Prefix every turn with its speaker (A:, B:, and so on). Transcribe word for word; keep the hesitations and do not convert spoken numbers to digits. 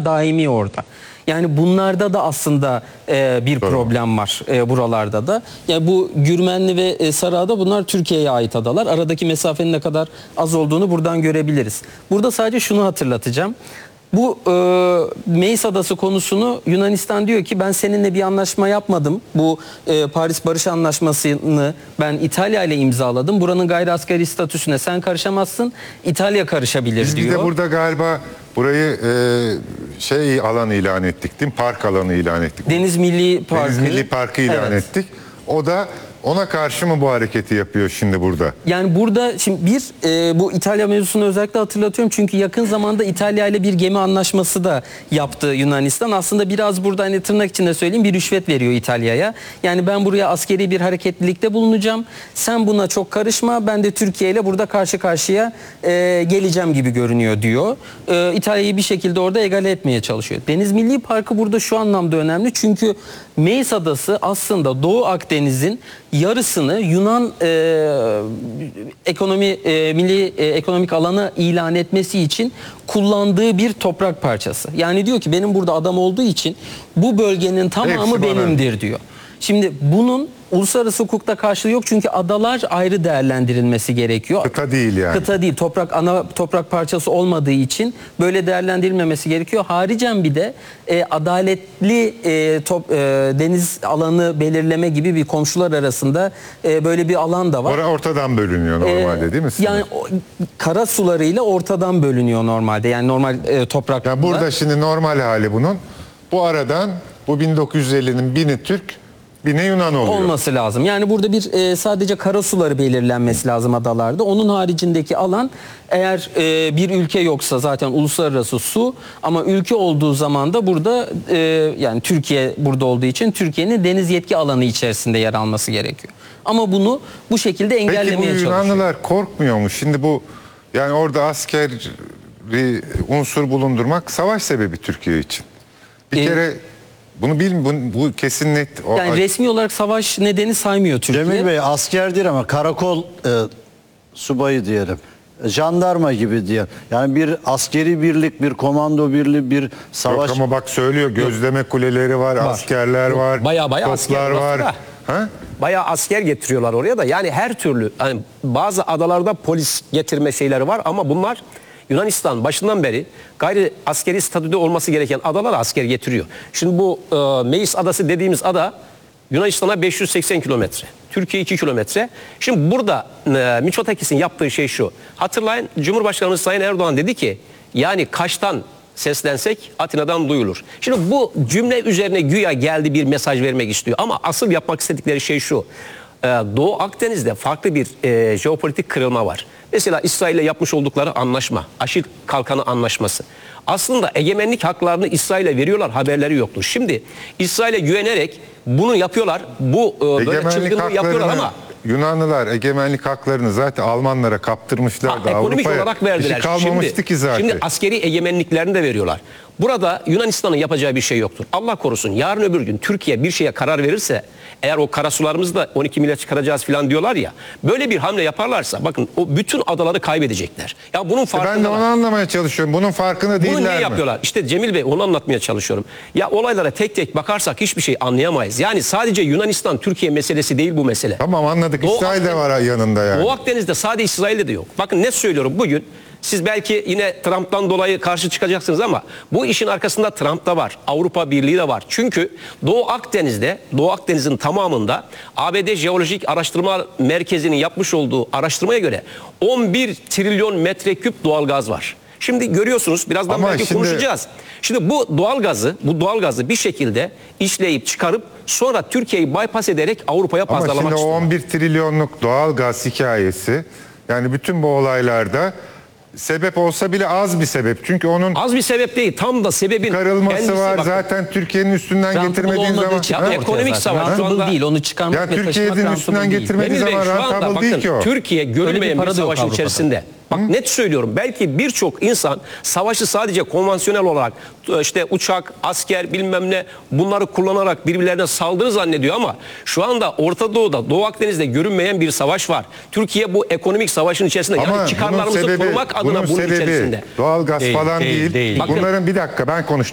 A: bunlar daimi orada. Yani bunlarda da aslında e, bir
B: Doğru.
A: problem var e, buralarda da. Yani bu Gürmenli ve e, Sarıada bunlar Türkiye'ye ait adalar. Aradaki mesafenin ne kadar az olduğunu buradan görebiliriz. Burada sadece şunu hatırlatacağım. Bu e, Meis Adası konusunu Yunanistan diyor ki ben seninle bir anlaşma yapmadım. Bu e, Paris Barış Anlaşması'nı ben İtalya ile imzaladım. Buranın gayri asgari statüsüne sen karışamazsın. İtalya karışabilir
B: Biz
A: diyor.
B: bir de burada galiba burayı e, şey alan ilan ettik değil mi? Park alanı ilan ettik.
A: Deniz Milli Parkı.
B: Deniz Milli Parkı ilan
A: Evet.
B: ettik. O da ona karşı mı bu hareketi yapıyor şimdi burada?
A: Yani burada şimdi bir e, bu İtalya mevzusunu özellikle hatırlatıyorum çünkü yakın zamanda İtalya ile bir gemi anlaşması da yaptı Yunanistan. Aslında biraz burada hani tırnak içinde söyleyeyim bir rüşvet veriyor İtalya'ya. Yani ben buraya askeri bir hareketlilikte bulunacağım. Sen buna çok karışma. Ben de Türkiye ile burada karşı karşıya e, geleceğim gibi görünüyor diyor. E, İtalya'yı bir şekilde orada egale etmeye çalışıyor. Deniz Milli Parkı burada şu anlamda önemli çünkü Meis Adası aslında Doğu Akdeniz'in yarısını Yunan e, ekonomi e, milli e, ekonomik alanı ilan etmesi için kullandığı bir toprak parçası. Yani diyor ki benim burada adam olduğu için bu bölgenin tamamı
B: Hepsi bana.
A: benimdir diyor. Şimdi bunun uluslararası hukukta karşılığı yok çünkü adalar ayrı değerlendirilmesi gerekiyor.
B: Kıta değil yani.
A: Kıta değil, toprak ana toprak parçası olmadığı için böyle değerlendirilmemesi gerekiyor. Haricen bir de e, adaletli e, top, e, deniz alanı belirleme gibi bir komşular arasında e, böyle bir alan da var.
B: Orada ortadan bölünüyor normalde
A: E,
B: değil mi? Sınır?
A: Yani o, kara sularıyla ortadan bölünüyor normalde. Yani normal e, toprakla.
B: Yani burada şimdi normal hali bunun. Bu aradan bu bin dokuz yüz ellinin bini Türk, bini Yunan oluyor.
A: Olması lazım. Yani burada bir e, sadece kara suları belirlenmesi lazım adalarda. Onun haricindeki alan eğer e, bir ülke yoksa zaten uluslararası su ama ülke olduğu zaman da burada e, yani Türkiye burada olduğu için Türkiye'nin deniz yetki alanı içerisinde yer alması gerekiyor. Ama bunu bu şekilde engellemeye
B: Peki bu
A: çalışıyor.
B: Yunanlılar korkmuyor mu? Şimdi bu yani orada askeri unsur bulundurmak savaş sebebi Türkiye için. Bir
A: E,
B: kere bunu bil bu, bu kesin net. O,
A: Yani resmi olarak savaş nedeni saymıyor Türkiye.
C: Cemil Bey asker değil ama karakol e, subayı diyelim. Jandarma gibi diye. Yani bir askeri birlik, bir komando birliği, bir savaş.
B: Yok ama bak söylüyor gözleme kuleleri var, askerler var,
D: Baya baya asker
B: toplar var.
D: var.
B: Ha?
D: Bayağı asker getiriyorlar oraya da. Yani her türlü hani bazı adalarda polis getirme şeyleri var ama bunlar Yunanistan başından beri gayri askeri statüde olması gereken adalara asker getiriyor. Şimdi bu e, Meis Adası dediğimiz ada Yunanistan'a beş yüz seksen kilometre. Türkiye iki kilometre. Şimdi burada e, Mitsotakis'in yaptığı şey şu. Hatırlayın Cumhurbaşkanımız Sayın Erdoğan dedi ki yani Kaş'tan seslensek Atina'dan duyulur. Şimdi bu cümle üzerine güya geldi bir mesaj vermek istiyor. Ama asıl yapmak istedikleri şey şu. Ee, Doğu Akdeniz'de farklı bir e, jeopolitik kırılma var. Mesela İsrail'le yapmış oldukları anlaşma. Aşil Kalkanı Anlaşması. Aslında egemenlik haklarını İsrail'e veriyorlar, haberleri yoktur. Şimdi İsrail'e güvenerek bunu yapıyorlar. Bu e, böyle çılgınlığı yapıyorlar ama
B: Yunanlılar egemenlik haklarını zaten Almanlara kaptırmışlar da
D: ekonomik
B: Avrupa'ya
D: olarak verdiler.
B: bir şey kalmamıştı
D: şimdi,
B: ki zaten.
D: Şimdi askeri egemenliklerini de veriyorlar. Burada Yunanistan'ın yapacağı bir şey yoktur. Allah korusun yarın öbür gün Türkiye bir şeye karar verirse eğer o karasularımızı da on iki milyar çıkaracağız falan diyorlar ya böyle bir hamle yaparlarsa bakın o bütün adaları kaybedecekler. Ya bunun farkında.
B: Ben de onu anlamaya çalışıyorum. Bunun farkında değiller mi?
D: Bunu niye yapıyorlar? İşte Cemil Bey onu anlatmaya çalışıyorum. Ya olaylara tek tek bakarsak hiçbir şey anlayamayız. Yani sadece Yunanistan Türkiye meselesi değil bu mesele.
B: Tamam anladık.
D: Doğu
B: İsrail de
D: Akdeniz-
B: var yanında yani.
D: Doğu Akdeniz'de sadece İsrail'de de yok. Bakın net söylüyorum bugün siz belki yine Trump'tan dolayı karşı çıkacaksınız ama bu işin arkasında Trump da var. Avrupa Birliği de var. Çünkü Doğu Akdeniz'de, Doğu Akdeniz'in tamamında A B D Jeolojik Araştırma Merkezi'nin yapmış olduğu araştırmaya göre on bir trilyon metreküp doğalgaz var. Şimdi görüyorsunuz birazdan
B: Ama
D: belki
B: şimdi-
D: konuşacağız. Şimdi bu doğalgazı, bu doğalgazı bir şekilde işleyip çıkarıp sonra Türkiye'yi bypass ederek Avrupa'ya
B: Ama
D: pazarlamak
B: şimdi o
D: istiyorlar.
B: on bir trilyonluk doğal gaz hikayesi yani bütün bu olaylarda sebep olsa bile az bir sebep. Çünkü onun
D: Az bir sebep değil. Tam da sebebin
B: çıkarılması
D: kendisi.
B: var.
D: Bakın,
B: Zaten Türkiye'nin üstünden
A: Rentable
B: getirmediğin
A: olmadığı
B: zaman.
A: çıkıyor
D: Ya
A: ortaya
D: ekonomik
A: zaten.
D: savaş şu
A: Rentable
D: anda-
A: değil. Onu çıkarmak
B: Ya
A: ve taşımak
B: Türkiye'nin
A: rentable
B: üstünden
A: değil.
B: getirmediği
D: Emir Bey,
B: zaman
D: şu anda
B: rentable değil
D: bakın
B: ki o.
D: Türkiye
A: Öyle
D: görülmeyen
A: bir
D: bir,
A: para da yok
D: savaşın
A: Avrupa'da.
D: içerisinde. Bak net söylüyorum belki birçok insan savaşı sadece konvansiyonel olarak işte uçak, asker bilmem ne bunları kullanarak birbirlerine saldırı zannediyor ama şu anda Orta Doğu'da, Doğu Akdeniz'de görünmeyen bir savaş var. Türkiye bu ekonomik savaşın içerisinde
B: Ama
D: yani çıkarlarımızı
B: bunun sebebi,
D: korumak adına
B: bunun
D: bunun
B: sebebi
D: içerisinde.
B: doğal gaz
C: Değil,
B: falan
C: değil,
B: değil.
C: değil.
D: Bakın-
B: Bunların bir dakika ben konuşacağım.